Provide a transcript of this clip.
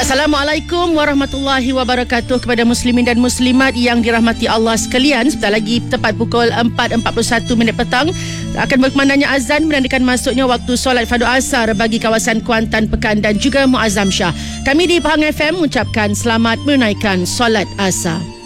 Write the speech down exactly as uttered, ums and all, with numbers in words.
Assalamualaikum warahmatullahi wabarakatuh kepada muslimin dan muslimat yang dirahmati Allah sekalian. Sebentar lagi tepat pukul empat empat puluh satu minit petang akan berkumandangnya azan menandakan masuknya waktu solat fardu asar bagi kawasan Kuantan, Pekan dan juga Muazzam Shah. Kami di Pahang F M mengucapkan selamat menunaikan solat asar.